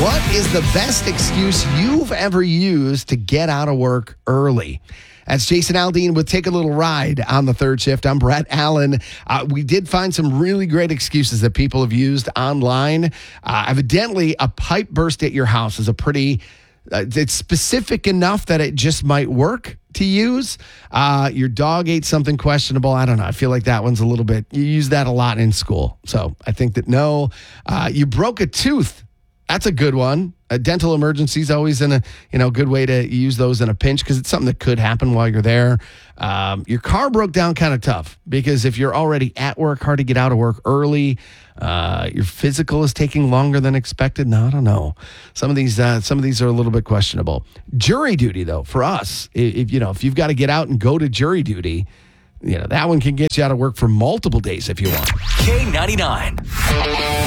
What is the best excuse you've ever used to get out of work early? That's Jason Aldean with Take a Little Ride on the third shift. I'm Brett Allen. We did find some really great excuses that people have used online. Evidently, a pipe burst at your house is a pretty, it's specific enough that it just might work to use. Your dog ate something questionable. I don't know. I feel like that one's a little bit, you use that a lot in school. So I think that no. You broke a tooth. That's a good one. A dental emergency is always a good way to use those in a pinch because it's something that could happen while you're there. Your car broke down kind of tough because if you're already at work, hard to get out of work early. Your physical is taking longer than expected. No, I don't know. Some of these are a little bit questionable. Jury duty, though, for us, if you've got to get out and go to jury duty, that one can get you out of work for multiple days if you want. K99.